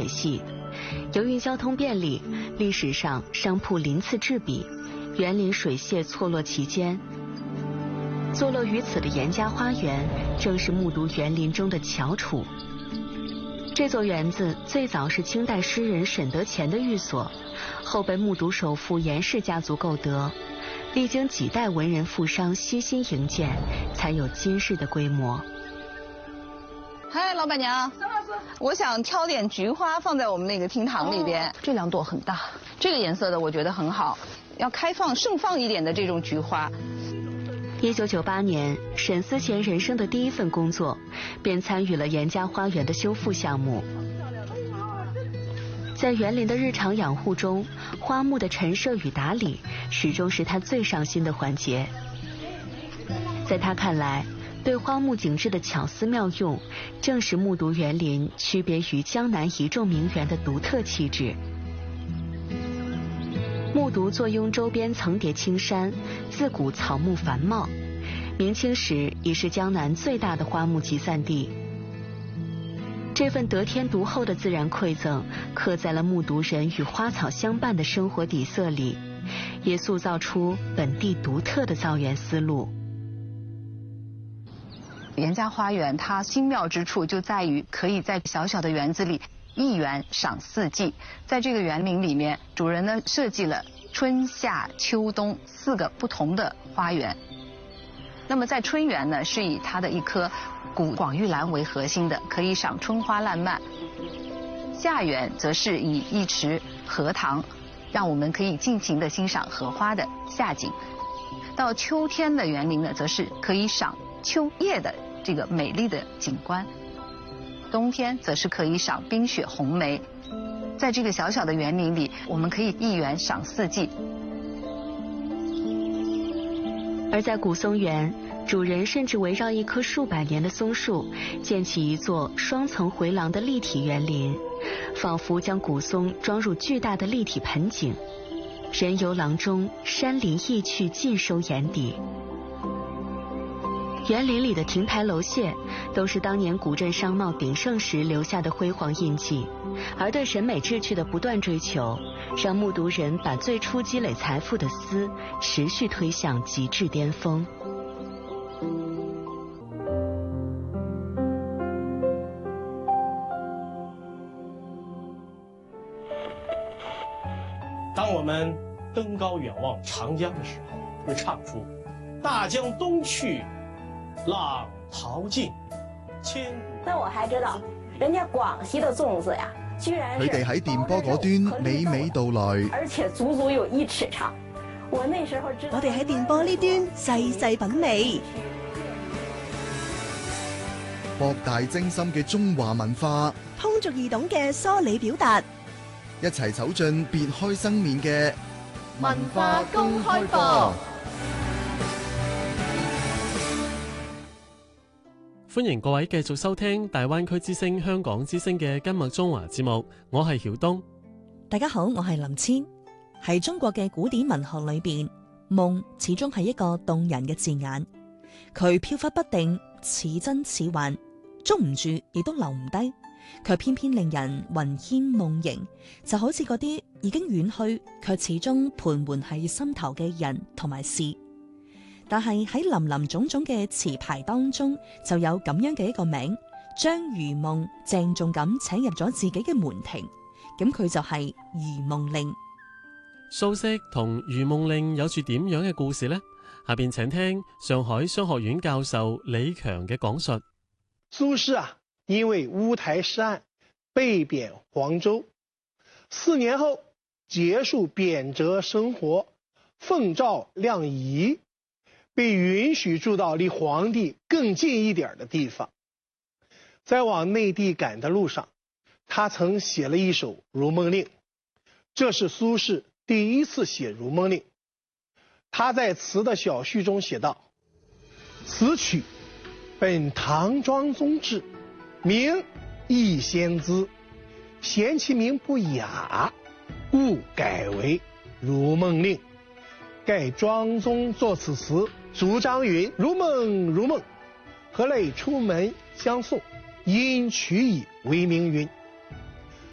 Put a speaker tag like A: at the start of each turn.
A: 系。由于交通便利，历史上商铺鳞次栉比，园林水榭错落其间。坐落于此的严家花园，正是木渎园林中的翘楚。这座园子最早是清代诗人沈德潜的寓所，后被木渎首富严氏家族购得，历经几代文人富商悉心营建，才有今日的规模。
B: 嗨，老板娘，张老师，我想挑点菊花放在我们那个厅堂里边。这2朵很大，这个颜色的我觉得很好，要开放盛放一点的这种菊花。
A: 1998年，沈思贤人生的第一份工作，便参与了严家花园的修复项目。在园林的日常养护中，花木的陈设与打理始终是他最上心的环节。在他看来，对花木景致的巧思妙用，正是木渎园林区别于江南一众名园的独特气质。木渎坐拥周边层叠青山，自古草木繁茂，明清时已是江南最大的花木集散地。这份得天独厚的自然馈赠，刻在了木渎人与花草相伴的生活底色里，也塑造出本地独特的造园思路。
B: 严家花园它精妙之处就在于可以在小小的园子里一园赏4季。在这个园林里面，主人呢设计了春夏秋冬4个不同的花园。那么在春园呢，是以它的一棵古广玉兰为核心的，可以赏春花烂漫。夏园则是以一池荷塘，让我们可以尽情的欣赏荷花的夏景。到秋天的园林呢，则是可以赏秋叶的这个美丽的景观。冬天则是可以赏冰雪红梅。在这个小小的园林里，我们可以一园赏4季。
A: 而在古松园，主人甚至围绕一棵数百年的松树，建起一座双层回廊的立体园林，仿佛将古松装入巨大的立体盆景。人游廊中，山林意趣尽收眼底。园林里的亭台楼榭都是当年古镇商贸鼎盛时留下的辉煌印记，而对审美志趣的不断追求，让木渎人把最初积累财富的丝持续推向极致巅峰。
C: 当我们登高远望长江的时候，会唱出大江东去浪淘尽，千古。
D: 那我还知道，人家廣西的粽子呀，居然
E: 佢哋喺電波嗰端娓娓道來，
D: 而且足足有1尺長。我那時候知道，
F: 我哋喺電波呢端細細品味，
E: 博大精深嘅中華文化，
F: 通俗易懂嘅梳理表達，
E: 一齊走進別開生面嘅文化公開課。
G: 歡迎各位繼續收聽大灣區之聲香港之聲嘅今日中華節目，我係曉東。
F: 大家好，我係林千。喺中國嘅古典文學裏邊，夢始終係一個動人嘅字眼，佢飄忽不定，似真似幻，捉唔住亦都留唔低，卻偏偏令人魂牽夢縈，就好似嗰啲已經遠去卻始終盤桓喺心頭嘅人同埋事。但係喺林林種種嘅詞牌當中，就有咁樣嘅一個名，將如夢鄭重咁請入咗自己嘅門庭，咁佢就係如夢令。
G: 蘇軾同如夢令有住點樣嘅故事呢？下邊請聽上海商學院教授李強嘅講述。
H: 蘇軾因為烏台詩案被貶黃州，4年後結束貶謫生活，奉詔量夷，被允許住到離皇帝更近一點的地方。在往內地趕的路上，他曾寫了一首《如夢令》，這是蘇軾第一次寫《如夢令》。他在詞的小序中寫道：此曲本唐莊宗制，名逸仙姿，嫌其名不雅，故改為如夢令。蓋莊宗作此詞，主張云：如夢如夢，何類出門相送，因取以為名云。